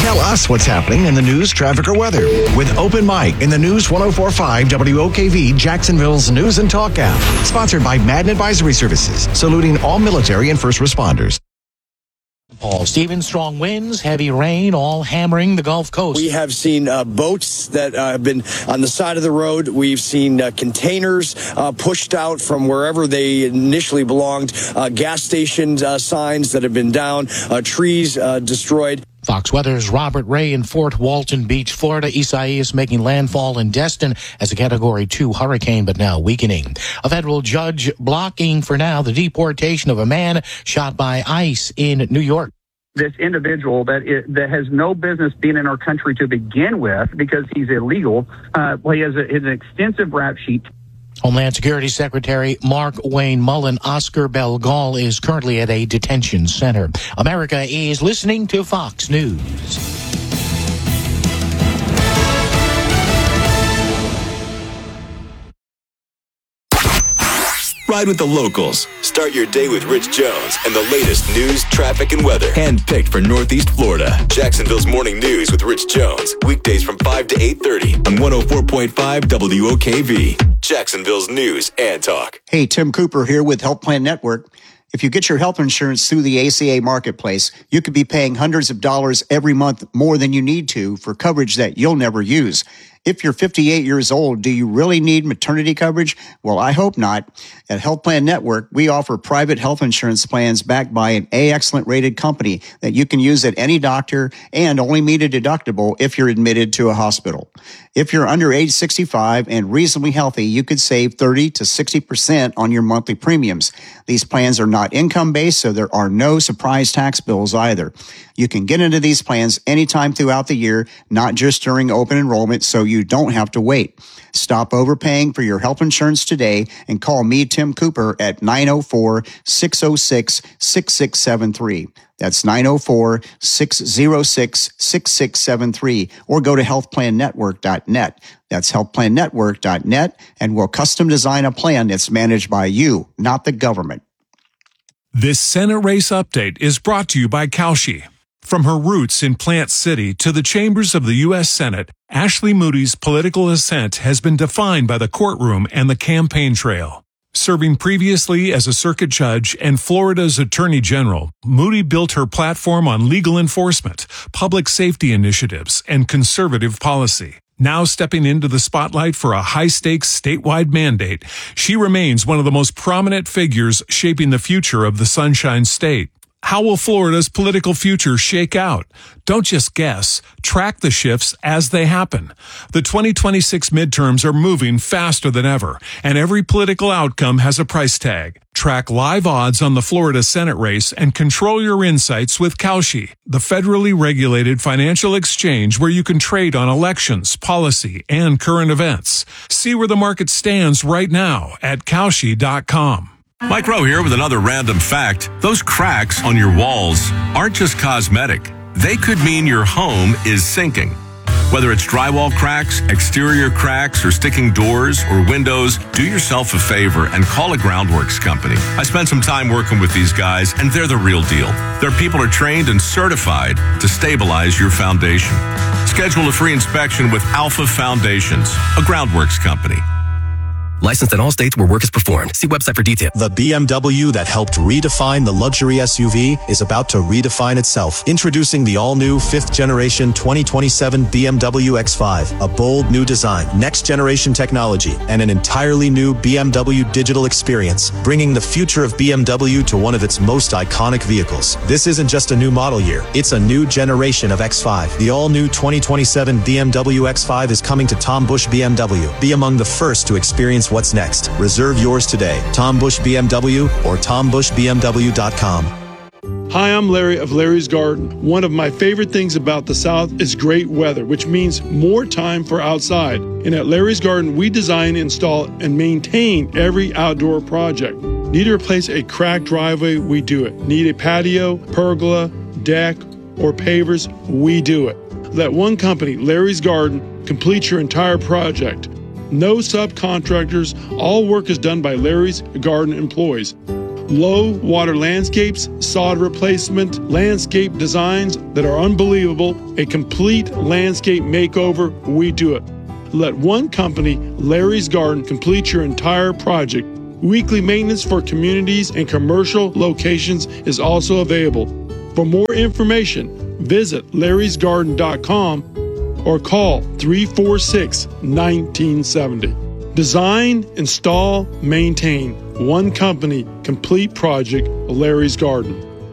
Tell us what's happening in the news, traffic, or weather with Open Mic in the News 104.5 WOKV Jacksonville's News and Talk app. Sponsored by Madden Advisory Services, saluting all military and first responders. Paul Stevens, strong winds, heavy rain, all hammering the Gulf Coast. We have seen boats that have been on the side of the road. We've seen containers pushed out from wherever they initially belonged, gas station signs that have been down, trees destroyed. Fox Weather's Robert Ray in Fort Walton Beach, Florida. Isaias making landfall in Destin as a Category 2 hurricane, but now weakening. A federal judge blocking for now the deportation of a man shot by ICE in New York. This individual that has no business being in our country to begin with because he's illegal. He has an extensive rap sheet. Homeland Security Secretary Mark Wayne Mullen, Oscar Belgal, is currently at a detention center. America is listening to Fox News. Ride with the locals. Start your day with Rich Jones and the latest news, traffic, and weather. Handpicked for Northeast Florida. Jacksonville's Morning News with Rich Jones. Weekdays from 5 to 8:30 on 104.5 WOKV. Jacksonville's News and Talk. Hey, Tim Cooper here with Health Plan Network. If you get your health insurance through the ACA Marketplace, you could be paying hundreds of dollars every month more than you need to for coverage that you'll never use. If you're 58 years old, do you really need maternity coverage? Well, I hope not. At Health Plan Network, we offer private health insurance plans backed by an A-Excellent rated company that you can use at any doctor and only meet a deductible if you're admitted to a hospital. If you're under age 65 and reasonably healthy, you could save 30 to 60% on your monthly premiums. These plans are not income-based, so there are no surprise tax bills either. You can get into these plans anytime throughout the year, not just during open enrollment, so you don't have to wait. Stop overpaying for your health insurance today and call me, Tim Cooper, at 904-606-6673. That's 904-606-6673, or go to healthplannetwork.net. That's healthplannetwork.net, and we'll custom design a plan that's managed by you, not the government. This Senate race update is brought to you by Kalshi. From her roots in Plant City to the chambers of the U.S. Senate, Ashley Moody's political ascent has been defined by the courtroom and the campaign trail. Serving previously as a circuit judge and Florida's Attorney General, Moody built her platform on legal enforcement, public safety initiatives, and conservative policy. Now stepping into the spotlight for a high-stakes statewide mandate, she remains one of the most prominent figures shaping the future of the Sunshine State. How will Florida's political future shake out? Don't just guess. Track the shifts as they happen. The 2026 midterms are moving faster than ever, and every political outcome has a price tag. Track live odds on the Florida Senate race and control your insights with Kalshi, the federally regulated financial exchange where you can trade on elections, policy, and current events. See where the market stands right now at Kalshi.com. Mike Rowe here with another random fact. Those cracks on your walls aren't just cosmetic. They could mean your home is sinking. Whether it's drywall cracks, exterior cracks, or sticking doors or windows, do yourself a favor and call a Groundworks company. I spent some time working with these guys, and they're the real deal. Their people are trained and certified to stabilize your foundation. Schedule a free inspection with Alpha Foundations, a Groundworks company. Licensed in all states where work is performed. See website for details. The BMW that helped redefine the luxury SUV is about to redefine itself. Introducing the all-new 5th generation 2027 BMW X5. A bold new design, next-generation technology, and an entirely new BMW digital experience, bringing the future of BMW to one of its most iconic vehicles. This isn't just a new model year. It's a new generation of X5. The all-new 2027 BMW X5 is coming to Tom Busch BMW. Be among the first to experience what's next. Reserve yours today. Tom Busch BMW or TomBuschBMW.com. Hi, I'm Larry of Larry's Garden. One of my favorite things about the South is great weather, which means more time for outside. And at Larry's Garden, we design, install, and maintain every outdoor project. Need to replace a cracked driveway? We do it. Need a patio, pergola, deck, or pavers? We do it. Let one company, Larry's Garden, complete your entire project. No subcontractors, all work is done by Larry's Garden employees. low water landscapes, sod replacement, landscape designs that are unbelievable, a complete landscape makeover, we do it. Let one company, Larry's Garden, complete your entire project. Weekly maintenance for communities and commercial locations is also available. For more information, visit larrysgarden.com or call 346-1970. Design, install, maintain. One company, complete project, Larry's Garden.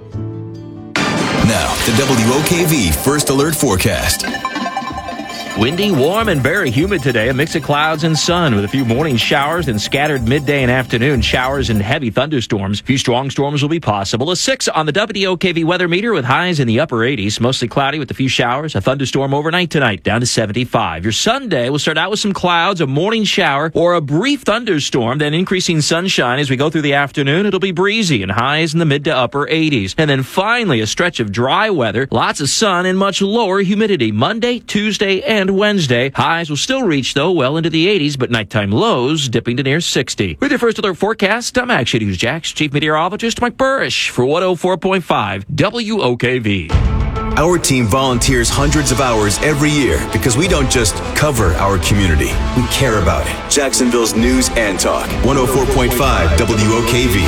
Now, the WOKV First Alert Forecast. Windy, warm, and very humid today. A mix of clouds and sun with a few morning showers and scattered midday and afternoon showers and heavy thunderstorms. A few strong storms will be possible. A 6 on the WOKV weather meter with highs in the upper 80s. Mostly cloudy with a few showers. A thunderstorm overnight tonight down to 75. Your Sunday will start out with some clouds, a morning shower, or a brief thunderstorm, then increasing sunshine as we go through the afternoon. It'll be breezy and highs in the mid to upper 80s. And then finally a stretch of dry weather, lots of sun, and much lower humidity. Monday, Tuesday, and Wednesday. Highs will still reach, though, well into the 80s, but nighttime lows dipping to near 60. With your First Alert forecast, I'm Action News Jax Chief Meteorologist Mike Burrish for 104.5 WOKV. Our team volunteers hundreds of hours every year because we don't just cover our community, we care about it. Jacksonville's News and Talk, 104.5 WOKV.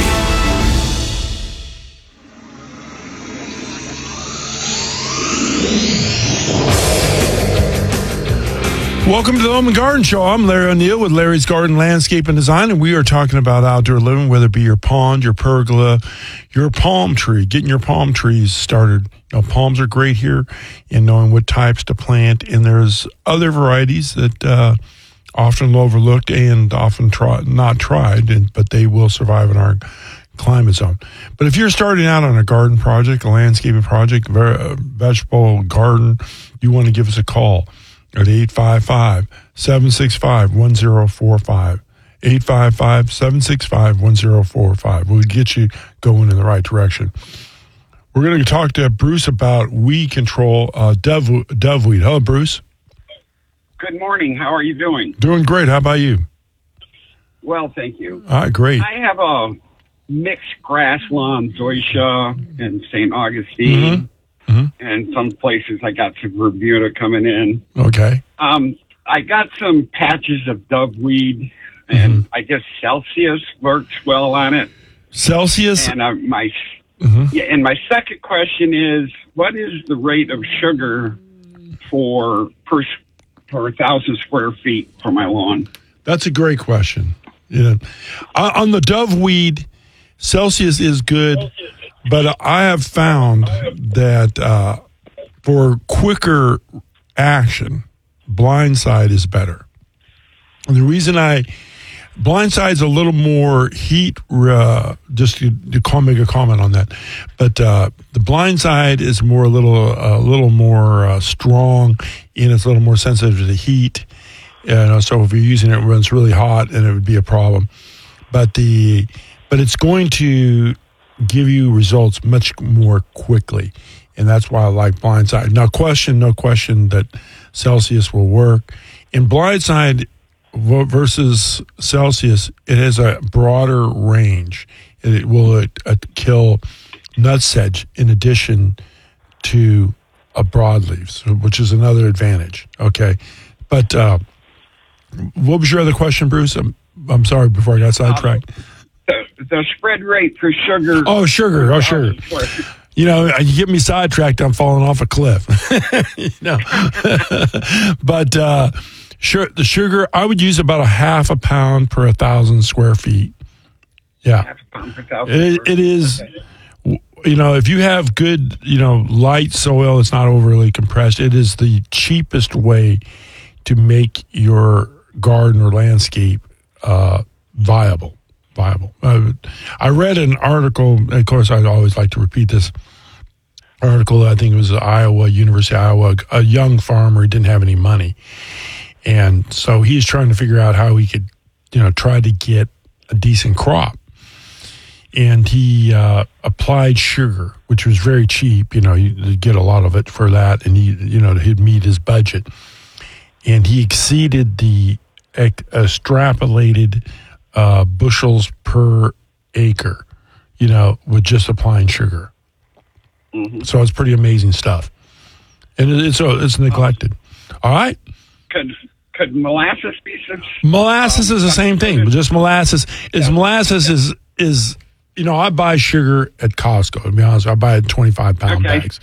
Welcome to the Home and Garden Show. I'm Larry O'Neill with Larry's Garden Landscape and Design, and we are talking about outdoor living, whether it be your pond, your pergola, your palm tree, getting your palm trees started. You know, palms are great here in knowing what types to plant, and there's other varieties that often overlooked and often not tried, but they will survive in our climate zone. But if you're starting out on a garden project, a landscaping project, a vegetable garden, you want to give us a call at 855-765-1045. 855-765-1045. We'll get you going in the right direction. We're going to talk to Bruce about weed control, doveweed. Hello, Bruce. Good morning. How are you doing? Doing great. How about you? Well, thank you. All right, great. I have a mixed grass lawn, zoysia and St. Augustine. And some places I got some Bermuda coming in. Okay. I got some patches of doveweed, and I guess Celsius works well on it. Celsius? And my second question is, what is the rate of sugar per 1,000 square feet for my lawn? That's a great question. Yeah. On the doveweed, Celsius is good. But I have found that for quicker action, Blindside is better. And the reason Blindside's a little more heat, just to make a comment on that. But the Blindside is a little more strong, and it's a little more sensitive to the heat. So if you're using it when it's really hot, then it would be a problem. But it's going to give you results much more quickly, and that's why I like Blindside. No question that Celsius will work. In Blindside versus Celsius, it has a broader range, and it will kill nutsedge in addition to a broadleaves, which is another advantage. Okay, but what was your other question, Bruce? I'm sorry, before I got sidetracked. The spread rate for sugar. Oh, sugar. Oh, sugar. You know, you get me sidetracked, I'm falling off a cliff. But the sugar, I would use about a half a pound per 1,000 square feet. Yeah. Half a pound per 1,000. It is, you know, if you have good, light soil, it's not overly compressed. It is the cheapest way to make your garden or landscape viable. I read an article, and of course I always like to repeat this article. I think it was University of Iowa, a young farmer who didn't have any money. And so he's trying to figure out how he could, try to get a decent crop. And he applied sugar, which was very cheap. You get a lot of it for that, and he'd meet his budget. And he exceeded the extrapolated bushels per acre, with just applying sugar. Mm-hmm. So it's pretty amazing stuff. And it's neglected. All right? Could molasses be some? Molasses is the same thing, but just molasses. Molasses is I buy sugar at Costco, to be honest. I buy it in 25-pound bags.